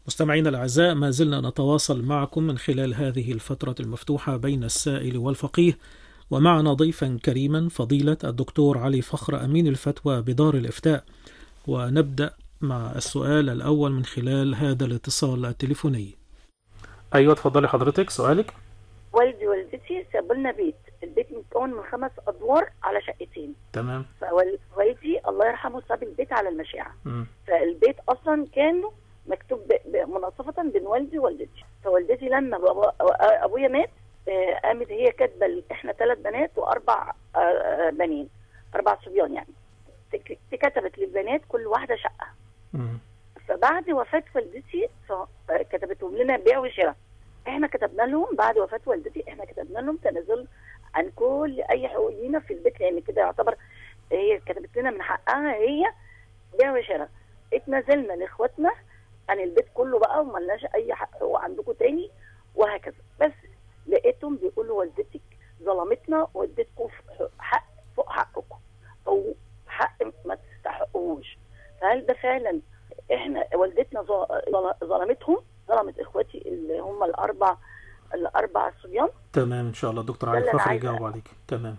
مستمعينا الأعزاء، ما زلنا نتواصل معكم من خلال هذه الفترة المفتوحة بين السائل والفقيه، ومعنا ضيفا كريما فضيلة الدكتور علي فخر أمين الفتوى بدار الإفتاء. ونبدأ مع السؤال الأول من خلال هذا الاتصال التليفوني. أيوة، تفضلي حضرتك سؤالك. والدي ووالدتي سابوا لنا بيت، البيت متكون من 5 أدوار على شقتين. تمام. فوالدي الله يرحمه ساب البيت على المشاعة. فالبيت أصلا كان مكتوب مناصفة بين والدي ووالدتي. فوالدتي لما أبويا مات قامت هي كاتبة احنا 3 بنات و4 بنين، 4 صبيان يعني. كتبت للبنات كل واحدة شقة. فبعد وفاة والدتي كتبتهم لنا بيع وشراء. احنا كتبنا لهم بعد وفاة والدتي، احنا كتبنا لهم تنازل عن كل اي حقوق لينا في البيت، لان كده يعتبر هي كتبت لنا من حقها هي بيع وشراء. اتنازلنا لاخواتنا عن البيت كله بقى، وملناش اي حق عندكم تاني وهكذا. بس لقيتهم بيقولوا والدتك ظلمتنا واديتكم حق فوق حقكم، او حق ما تستحقوش. فهل ده فعلا احنا والدتنا ظلمتهم، ظلمت اخواتي اللي هم الاربع صبيان؟ تمام، ان شاء الله دكتور علي فخر يجاوب عليك. تمام.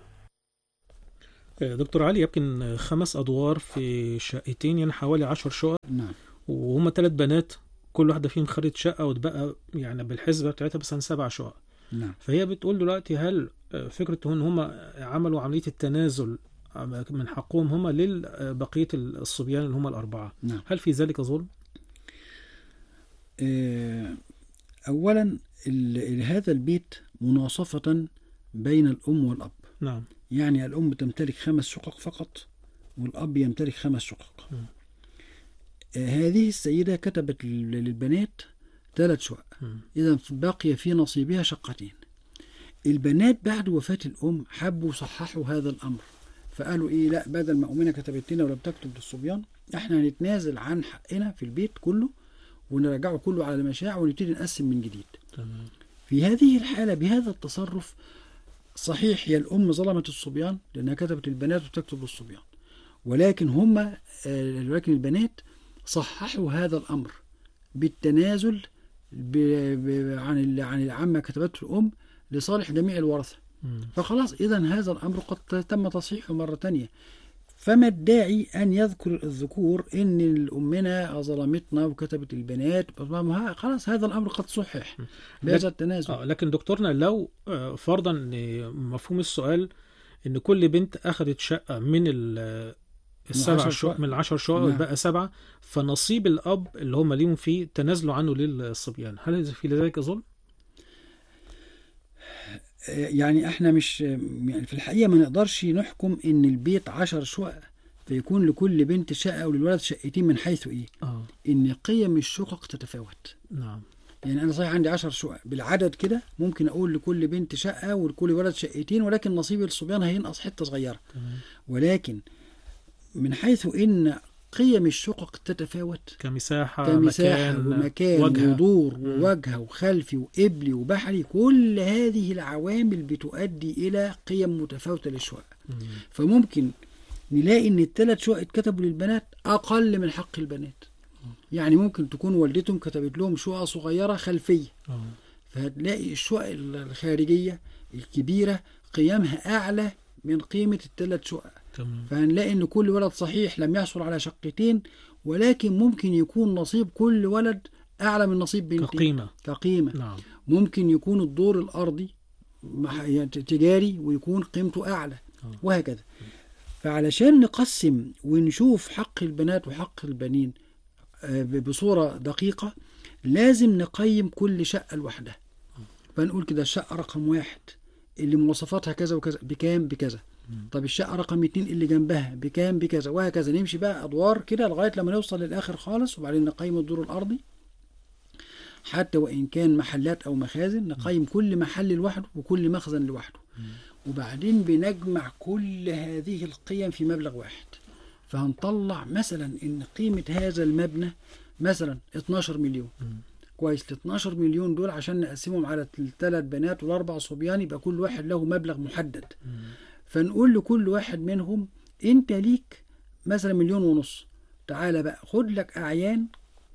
دكتور علي، يمكن 5 أدوار في شقتين، يعني حوالي 10 شقق. نعم. وهم 3 بنات، كل واحدة فيهم خدت شقة، وتبقى يعني بالحسبة بتاعتها بس 7 شقق. نعم. فهي بتقول دلوقتي، هل فكرة ان هم عملوا عملية التنازل من حقهم هم لبقية الصبيان اللي هم ال4؟ نعم. هل في ذلك ظلم؟ أولا هذا البيت مناصفة بين الأم والأب. نعم. يعني الأم تمتلك 5 شقق فقط، والأب يمتلك 5 شقق. هذه السيدة كتبت للبنات 3 شقق، إذا بقي في نصيبها شقتين. البنات بعد وفاة الأم حبوا صححوا هذا الأمر، فقالوا إيه، لا، بدل ما أمنا كتبت لنا ولم تكتب للصبيان، إحنا هنتنازل عن حقنا في البيت كله ونرجعه كله على المشاع ونبتدي نقسم من جديد. تمام. في هذه الحالة بهذا التصرف صحيح هي الأم ظلمت الصبيان لأنها كتبت البنات وتكتب للصبيان، ولكن البنات صححوا هذا الأمر بالتنازل عن العامة كتبته الأم لصالح جميع الورثة. فخلاص إذا هذا الأمر قد تم تصحيحه مرة تانية. فما الداعي أن يذكر الذكور إن الأمنا ظلمتنا وكتبت البنات؟ خلاص هذا الأمر قد صحح بهذا التنازل. لكن دكتورنا، لو فرضا مفهوم السؤال إن كل بنت أخذت شقة من ال7 شقق، من ال10 شقق، نعم. بقى 7، فنصيب الأب اللي هم ليهم فيه تنازلوا عنه للصبيان، هل في ذلك ظلم؟ يعني احنا مش يعني في الحقيقة ما نقدرش نحكم ان البيت 10 شقق فيكون لكل بنت شقة وللولد شقتين، من حيث ايه؟ ان قيم الشقق تتفاوت. نعم. يعني انا صحيح عندي 10 شقق بالعدد كده، ممكن اقول لكل بنت شقة ولكل ولد شقتين، ولكن نصيب الصبيان هينقص حتة صغيرة. ولكن من حيث ان قيم الشقق تتفاوت كمساحة ومكان ودور ووجه وخلفي وقبلي وبحري، كل هذه العوامل بتؤدي إلى قيم متفاوتة للشقق. فممكن نلاقي إن ال3 شقق اتكتبوا للبنات أقل من حق البنات. يعني ممكن تكون والدتهم كتبت لهم شقة صغيرة خلفية، فهتلاقي الشقق الخارجية الكبيرة قيمها أعلى من قيمة ال3 شقق. فهنلاقي ان كل ولد صحيح لم يحصل على شقتين، ولكن ممكن يكون نصيب كل ولد اعلى من نصيب بنتين كقيمة. نعم. ممكن يكون الدور الارضي تجاري ويكون قيمته اعلى، وهكذا. فعلشان نقسم ونشوف حق البنات وحق البنين بصورة دقيقة، لازم نقيم كل شقة لوحدها. فنقول كده الشقة رقم 1 اللي مواصفاتها كذا وكذا بكام بكذا، طب الشقة رقم 2 اللي جنبها بكام بكذا، وهكذا. نمشي بقى أدوار كده لغاية لما نوصل للآخر خالص، وبعدين نقيم الدور الأرضي حتى وإن كان محلات أو مخازن، نقيم كل محل لوحده وكل مخزن لوحده، وبعدين بنجمع كل هذه القيم في مبلغ واحد. فهنطلع مثلا إن قيمة هذا المبنى مثلا 12 مليون. كويس، ال 12 مليون دول عشان نقسمهم على ال3 بنات وال4 صبيان يبقى كل واحد له مبلغ محدد. فنقول لكل واحد منهم انت ليك مثلا 1.5 مليون، تعالى بقى خد لك اعيان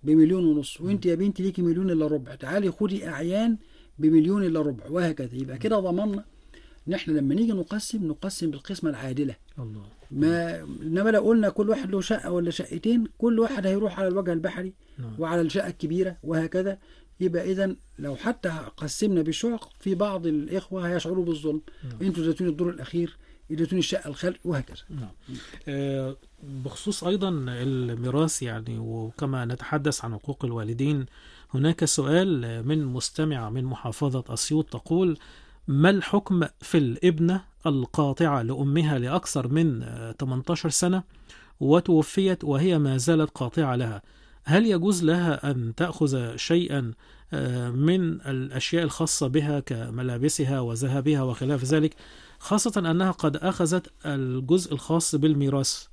ب1.5 مليون، وانت يا بنتي ليكي 1.4 مليون، تعالي خدي اعيان ب1.4 مليون، وهكذا. يبقى كده ضمننا ان احنا لما نيجي نقسم بالقسمه العادله. الله. ما انما لو قلنا كل واحد له شقه ولا شقتين، كل واحد هيروح على الوجه البحري وعلى الشقه الكبيره وهكذا. يبقى اذا لو حتى قسمنا بالشقق، في بعض الاخوه هيشعروا بالظلم. انتوا اديتوني الدور الاخير، اديتوني الشقه الخلق وهكذا. بخصوص ايضا الميراث يعني، وكما نتحدث عن حقوق الوالدين، هناك سؤال من مستمع من محافظه اسيوط تقول: ما الحكم في الابنة القاطعة لأمها لأكثر من 18 سنة وتوفيت وهي ما زالت قاطعة لها؟ هل يجوز لها أن تأخذ شيئا من الأشياء الخاصة بها كملابسها وذهبها وخلاف ذلك، خاصة أنها قد أخذت الجزء الخاص بالميراث؟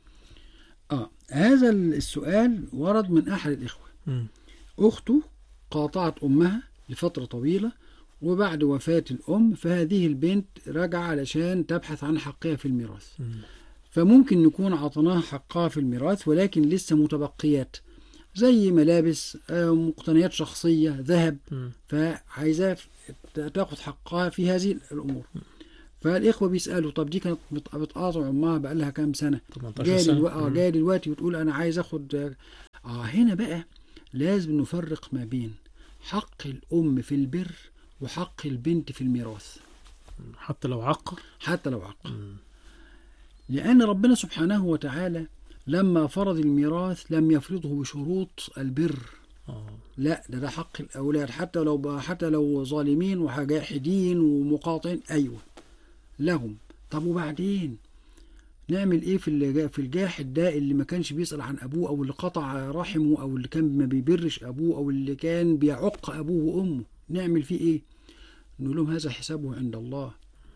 هذا السؤال ورد من أحد الإخوة. أخته قاطعت أمها لفترة طويلة، وبعد وفاة الأم فهذه البنت رجع علشان تبحث عن حقها في الميراث. فممكن نكون عطناها حقها في الميراث، ولكن لسه متبقيات زي ملابس، مقتنيات شخصية، ذهب، فعايزاه تاخد حقها في هذه الأمور. فالإخوة بيسألوا: طب دي كانت بتقاطع أمها بقى لها كام سنة؟ جاي دلوقتي وتقول أنا عايز أخد. هنا بقى لازم نفرق ما بين حق الأم في البر وحق البنت في الميراث، حتى لو عق. لأن ربنا سبحانه وتعالى لما فرض الميراث لم يفرضه بشروط البر. لا، ده حق الأولاد، حتى لو ظالمين وجاحدين ومقاطعين، أيوة لهم. طب وبعدين نعمل ايه في الجاحد ده اللي ما كانش بيسأل عن ابوه، او اللي قطع رحمه، او اللي كان ما بيبرش ابوه، او اللي كان بيعق ابوه وامه؟ نعمل فيه ايه؟ نقول لهم هذا حسابه عند الله.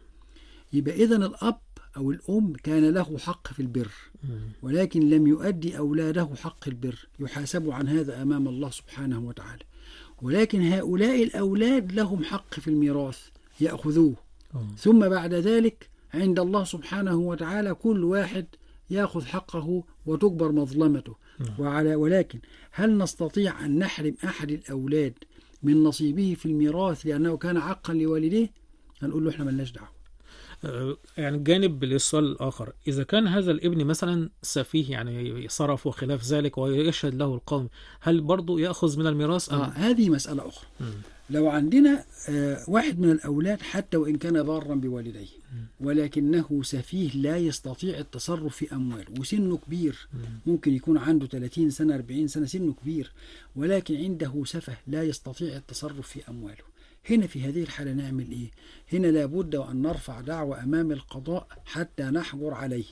يبقى اذا الاب او الام كان له حق في البر، ولكن لم يؤدي اولاده حق البر، يحاسبوا عن هذا امام الله سبحانه وتعالى. ولكن هؤلاء الاولاد لهم حق في الميراث ياخذوه، ثم بعد ذلك عند الله سبحانه وتعالى كل واحد يأخذ حقه وتكبر مظلمته. ولكن هل نستطيع أن نحرم أحد الأولاد من نصيبه في الميراث لأنه كان عقا لوالديه؟ هنقول له احنا ملناش دعوة. يعني جانب للسؤال الآخر: إذا كان هذا الابن مثلا سفيه، يعني صرف وخلاف ذلك، ويشهد له القوم، هل برضو يأخذ من الميراث؟ هذه مسألة أخرى. لو عندنا واحد من الأولاد حتى وإن كان بارا بوالديه، ولكنه سفيه لا يستطيع التصرف في أمواله، وسنه كبير، ممكن يكون عنده 30 سنة 40 سنة، سنه كبير، ولكن عنده سفه لا يستطيع التصرف في أمواله. هنا في هذه الحالة نعمل إيه؟ هنا لابد وأن نرفع دعوة أمام القضاء حتى نحجر عليه.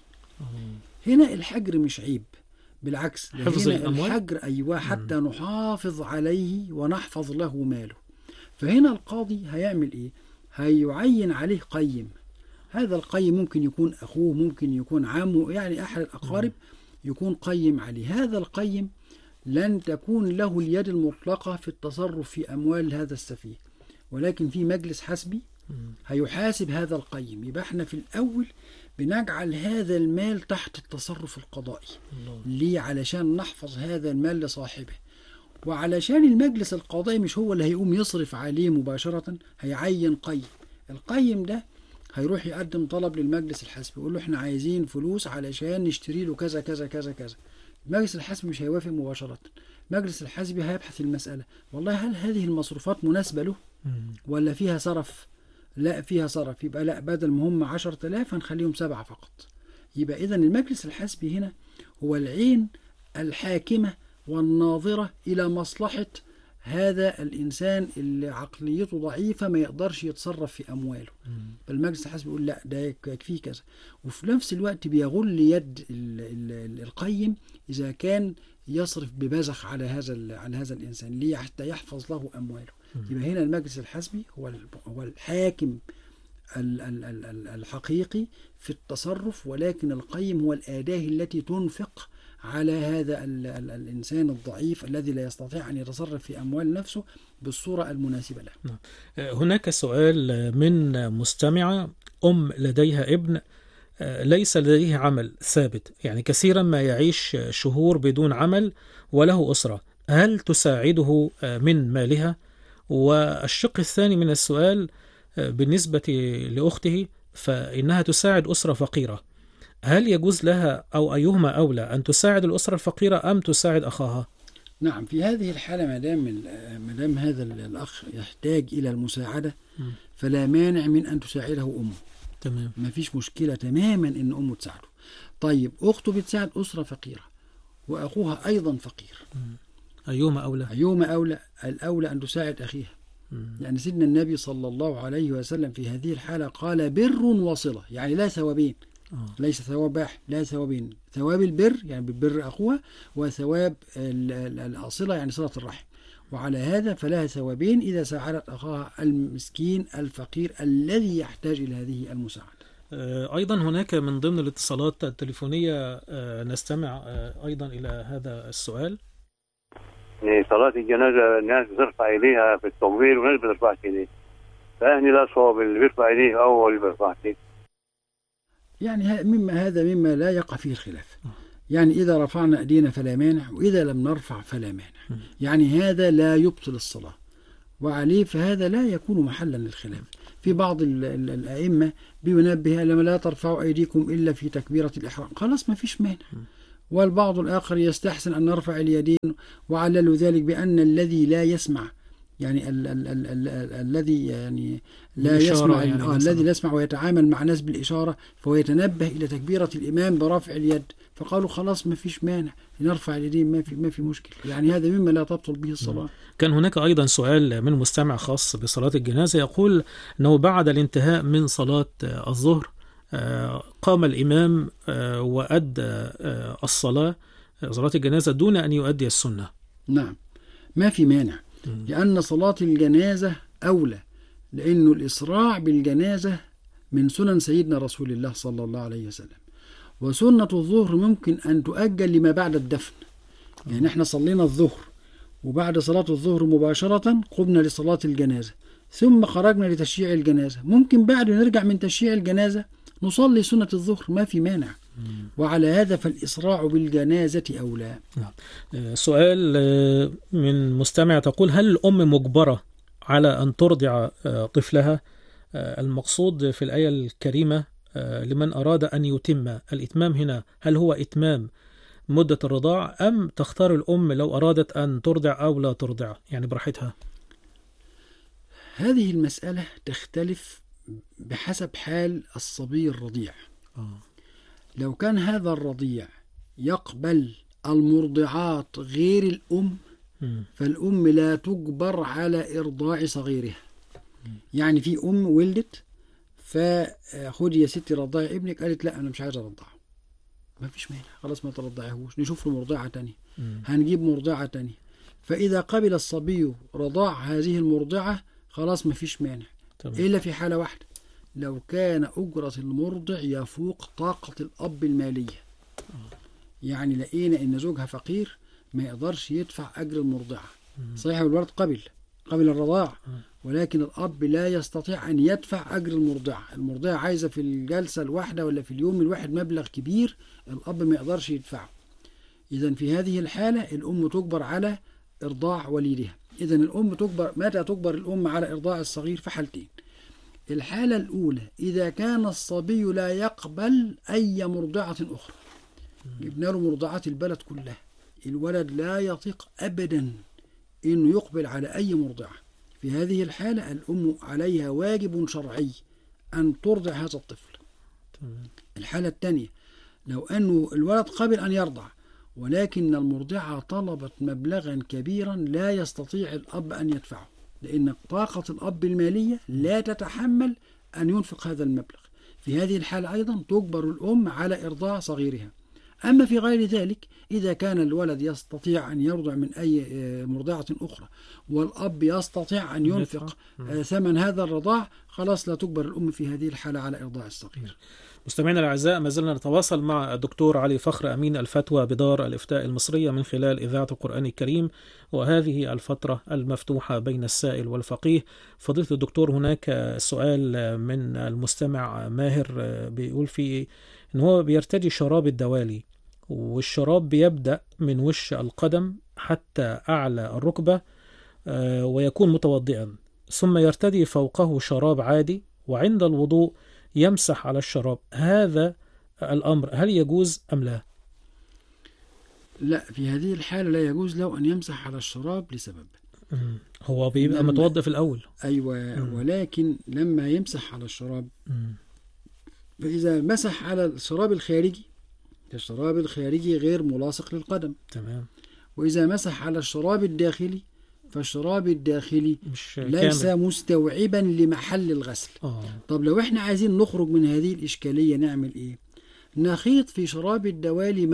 هنا الحجر مش عيب، بالعكس، حفظ الأموال؟ الحجر أيوة، حتى نحافظ عليه ونحفظ له ماله. فهنا القاضي هيعمل إيه؟ هيعين عليه قيم. هذا القيم ممكن يكون أخوه، ممكن يكون عمه، يعني أحد الأقارب يكون قيم عليه. هذا القيم لن تكون له اليد المطلقة في التصرف في أموال هذا السفيه، ولكن في مجلس حسبي هيحاسب هذا القيم. يبقى احنا في الأول بنجعل هذا المال تحت التصرف القضائي. ليه؟ علشان نحفظ هذا المال لصاحبه، وعلشان المجلس القضائي مش هو اللي هيقوم يصرف عليه مباشرة، هيعين قيم. القيم ده هيروح يقدم طلب للمجلس الحسبي، يقول له احنا عايزين فلوس علشان نشتري له كذا كذا كذا كذا. المجلس الحسبي مش هيوافق مباشرة، المجلس الحسبي هيبحث المسألة، والله هل هذه المصروفات مناسبة له ولا فيها صرف؟ لا فيها صرف، يبقى لا، بدل ما هم 10,000 هنخليهم 7 فقط. يبقى إذن المجلس الحسبي هنا هو العين الحاكمة والناظرة إلى مصلحة هذا الإنسان اللي عقليته ضعيفة ما يقدرش يتصرف في أمواله. فالمجلس الحسبي يقول لا، ده يكفيه كذا، وفي نفس الوقت بيغل يد القيم إذا كان يصرف ببذخ على هذا الإنسان، ليه؟ حتى يحفظ له أمواله. يبقى هنا المجلس الحسبي هو الحاكم الحقيقي في التصرف، ولكن القيم هو الأداة التي تنفق على هذا الإنسان الضعيف الذي لا يستطيع أن يتصرف في أموال نفسه بالصورة المناسبة له. هناك سؤال من مستمعة: أم لديها ابن ليس لديه عمل ثابت، يعني كثيرا ما يعيش شهور بدون عمل وله أسرة، هل تساعده من مالها؟ والشق الثاني من السؤال بالنسبة لأخته، فإنها تساعد أسرة فقيرة، هل يجوز لها أو أيهما أولى أن تساعد الأسرة الفقيرة أم تساعد أخاها؟ نعم، في هذه الحالة ما دام هذا الأخ يحتاج إلى المساعدة فلا مانع من أن تساعده أمه. تمام. ما فيش مشكلة تماما أن أمه تساعده. طيب أخته بتساعد أسرة فقيرة وأخوها أيضا فقير، أيهما أولى؟ أيهما أولى؟ الأولى أن تساعد أخيها. يعني سيدنا النبي صلى الله عليه وسلم في هذه الحالة قال بر وصلة، يعني لا ثوابين، ليس ثواب واحد، لا ثوابين، ثواب البر يعني بالبر أخوها، وثواب الصلة يعني صلة الرحم. وعلى هذا فلها ثوابين إذا ساعدت أخاها المسكين الفقير الذي يحتاج إلى هذه المساعدة. أيضا هناك من ضمن الاتصالات التليفونية نستمع أيضا إلى هذا السؤال. صلاة الجنازة الناس بترفع إليها في التكبير وناس بترفعش إليه، فأهني لا صواب اللي بيرفع إليه أو اللي بيرفعش إليه. يعني هذا مما لا يقع فيه الخلاف. يعني إذا رفعنا أيدينا فلا مانع، وإذا لم نرفع فلا مانع. يعني هذا لا يبطل الصلاة، وعليه فهذا لا يكون محلا للخلاف. في بعض الأئمة بينبه لما لا ترفعوا أيديكم إلا في تكبيرة الإحرام، خلاص ما فيش مانع. والبعض الآخر يستحسن أن نرفع اليدين، وعللوا ذلك بأن الذي لا يسمع، يعني الذي يعني لا يسمع، يعني الذي لا يسمع ويتعامل مع ناس بالإشارة، فهو يتنبه إلى تكبيرة الإمام برفع اليد، فقالوا خلاص ما فيش مانع نرفع اليدين، ما في مشكلة. يعني هذا مما لا تبطل به الصلاة. كان هناك أيضا سؤال من مستمع خاص بصلاة الجنازة، يقول أنه بعد الانتهاء من صلاة الظهر قام الإمام وأدى الصلاة صلاة الجنازة دون أن يؤدي السنة. نعم، ما في مانع، لأن صلاة الجنازة أولى، لأنه الإسراع بالجنازة من سنن سيدنا رسول الله صلى الله عليه وسلم. وسنة الظهر ممكن أن تؤجل لما بعد الدفن. يعني احنا صلينا الظهر وبعد صلاة الظهر مباشرة قمنا لصلاة الجنازة، ثم خرجنا لتشييع الجنازة، ممكن بعد نرجع من تشييع الجنازة نصلي سنة الظهر، ما في مانع. وعلى هذا فالإسراع بالجنازة أولى. سؤال من مستمع تقول: هل الأم مجبرة على أن ترضع طفلها؟ المقصود في الآية الكريمة لمن أراد أن يتم، الإتمام هنا هل هو إتمام مدة الرضاع أم تختار الأم لو أرادت أن ترضع أو لا ترضع، يعني براحتها؟ هذه المسألة تختلف بحسب حال الصبي الرضيع. لو كان هذا الرضيع يقبل المرضعات غير الأم فالأم لا تجبر على إرضاع صغيرها. يعني في أم ولدت فخدي يا ستي رضعي ابنك، قالت لا أنا مش عايزة أرضعه، ما فيش مانع، خلاص ما ترضعيهوش، نشوف له مرضعة تانية، هنجيب مرضعة تانية. فإذا قبل الصبي رضاع هذه المرضعة خلاص ما فيش مانع، إلا في حالة واحدة، لو كان أجرة المرضع يفوق طاقة الأب المالية. يعني لقينا إن زوجها فقير ما يقدرش يدفع أجر المرضعة، صحيح الولد قبل الرضاع، ولكن الأب لا يستطيع أن يدفع أجر المرضعة عايزة في الجلسة الواحدة ولا في اليوم الواحد مبلغ كبير، الأب ما يقدرش يدفعه. إذن في هذه الحالة الأم تجبر على إرضاع وليدها. إذن الأم تجبر، متى تجبر الأم على إرضاع الصغير؟ في حالتين. الحالة الأولى إذا كان الصبي لا يقبل أي مرضعة أخرى، جبنا له مرضعات البلد كلها، الولد لا يطيق أبدا إنه يقبل على أي مرضعة، في هذه الحالة الأم عليها واجب شرعي أن ترضع هذا الطفل. الحالة الثانية لو أنه الولد قبل أن يرضع ولكن المرضعة طلبت مبلغا كبيرا لا يستطيع الأب أن يدفعه، لأن طاقة الأب المالية لا تتحمل أن ينفق هذا المبلغ، في هذه الحالة أيضا تجبر الأم على إرضاع صغيرها. أما في غير ذلك إذا كان الولد يستطيع أن يرضع من أي مرضعة أخرى والأب يستطيع أن ينفق ثمن هذا الرضاع، خلاص لا تجبر الأم في هذه الحالة على إرضاع الصغير. مستمعينا الأعزاء، ما زلنا نتواصل مع الدكتور علي فخر أمين الفتوى بدار الإفتاء المصرية من خلال إذاعة القرآن الكريم، وهذه الفترة المفتوحة بين السائل والفقيه. فضيلة الدكتور، هناك سؤال من المستمع ماهر بيقول فيه إن هو بيرتدي شراب الدوالي، والشراب بيبدأ من وش القدم حتى أعلى الركبة ويكون متوضئا، ثم يرتدي فوقه شراب عادي، وعند الوضوء يمسح على الشراب، هذا الأمر هل يجوز أم لا؟ لا، في هذه الحالة لا يجوز له أن يمسح على الشراب لسبب. هو بيبقى متوضئ في الأول. أيوة. ولكن لما يمسح على الشراب، فإذا مسح على الشراب الخارجي، الشراب الخارجي غير ملاصق للقدم. تمام. وإذا مسح على الشراب الداخلي، فالشراب الداخلي ليس كامل. مستوعبا لمحل الغسل. طب لو احنا عايزين نخرج من هذه الإشكالية نعمل إيه؟ نخيط في شراب الدوالي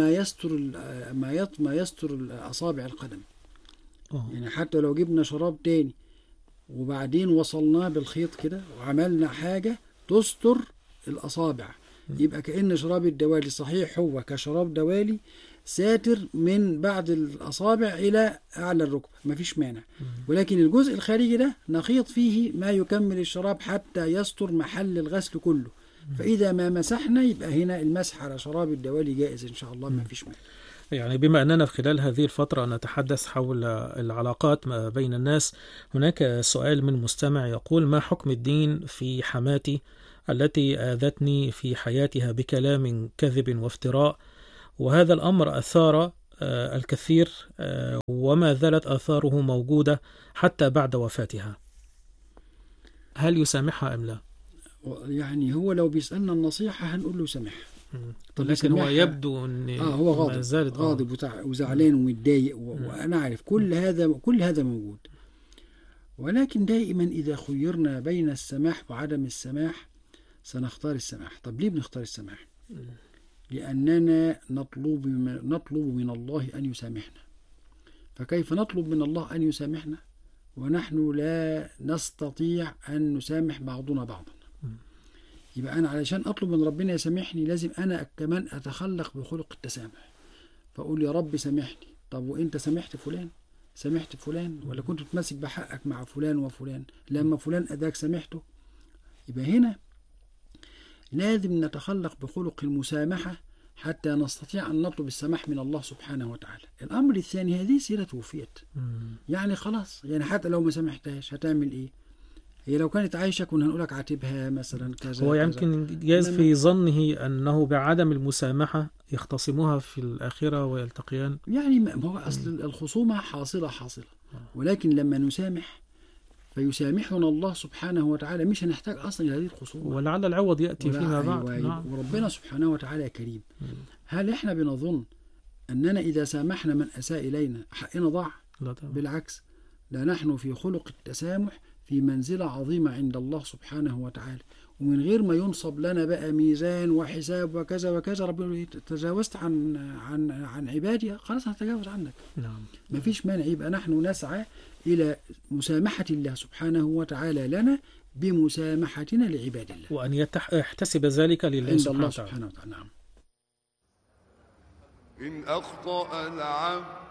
ما يستر أصابع القدم. يعني حتى لو جبنا شراب تاني وبعدين وصلناه بالخيط كده وعملنا حاجة تستر الأصابع، يبقى كأن شراب الدوالي صحيح هو كشراب دوالي ساتر من بعد الأصابع إلى أعلى الركبة، مفيش مانع. ولكن الجزء الخارجي ده نخيط فيه ما يكمل الشراب حتى يستر محل الغسل كله. فإذا ما مسحنا يبقى هنا المسح على شراب الدوالي جائز إن شاء الله، مفيش مانع. يعني بما أننا في خلال هذه الفترة نتحدث حول العلاقات ما بين الناس، هناك سؤال من مستمع يقول: ما حكم الدين في حماتي التي آذتني في حياتها بكلام كذب وافتراء، وهذا الأمر أثار الكثير وما زالت آثاره موجودة حتى بعد وفاتها، هل يسامحها أم لا؟ يعني هو لو بيسألنا النصيحة هنقول له سامحها. لكن هو يبدو أن هو غاضب وزعلان ومتضايق وأنا عارف كل هذا موجود. ولكن دائما إذا خيرنا بين السماح وعدم السماح سنختار السماح. طب ليه بنختار السماح؟ لأننا نطلب من الله أن يسامحنا. فكيف نطلب من الله أن يسامحنا ونحن لا نستطيع أن نسامح بعضنا بعضا؟ يبقى أنا علشان أطلب من ربنا يسامحني لازم أنا كمان أتخلق بخلق التسامح، فأقول يا رب سامحني. طب وإنت سامحت فلان ولا كنت تمسك بحقك مع فلان وفلان لما فلان أداك سامحته؟ يبقى هنا لازم نتخلق بخلق المسامحة حتى نستطيع أن نطلب السماح من الله سبحانه وتعالى. الأمر الثاني، هذه سيرة توفيت، يعني خلاص، يعني حتى لو ما سامحتهاش هتعمل إيه؟ هي لو كانت عايشة كنا هنقولك عاتبها مثلا كذا. هو يمكن جاز في ظنه أنه بعدم المسامحة يختصموها في الآخرة ويلتقيان. يعني ما هو أصل الخصومة حاصلة، ولكن لما نسامح فيسامحنا الله سبحانه وتعالى، مش هنحتاج أصلا إلى هذه الخصومة، ولعل العوض يأتي فيما بعد. نعم. وربنا سبحانه وتعالى كريم. هل إحنا بنظن أننا إذا سامحنا من أساء إلينا حقنا ضاع؟ لا طبعا. بالعكس، لا، نحن في خلق التسامح في منزلة عظيمة عند الله سبحانه وتعالى، ومن غير ما ينصب لنا بقى ميزان وحساب وكذا وكذا. ربنا تجاوزت عن عبادي، خلاص هتجاوز عنك. نعم. ما فيش مانع. يبقى نحن نسعى إلى مسامحة الله سبحانه وتعالى لنا بمسامحتنا لعباد الله، وأن يحتسب ذلك لله عند الله سبحانه وتعالى. نعم. إن أخطأ العبد